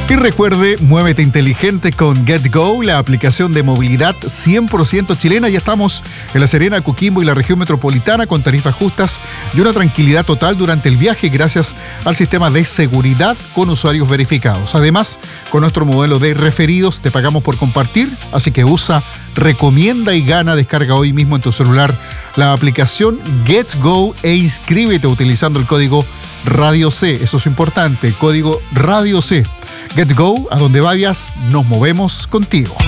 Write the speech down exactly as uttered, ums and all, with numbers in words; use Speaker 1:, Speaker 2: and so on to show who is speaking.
Speaker 1: Y recuerde, muévete inteligente con GetGo, la aplicación de movilidad cien por ciento chilena. Ya estamos en La Serena, Coquimbo y la región metropolitana con tarifas justas y una tranquilidad total durante el viaje gracias al sistema de seguridad con usuarios verificados. Además, con nuestro modelo de referidos te pagamos por compartir, así que usa, recomienda y gana. Descarga hoy mismo en tu celular la aplicación GetGo e inscríbete utilizando el código Radio C. Eso es importante, código Radio C. GetGo, a donde vayas, nos movemos contigo.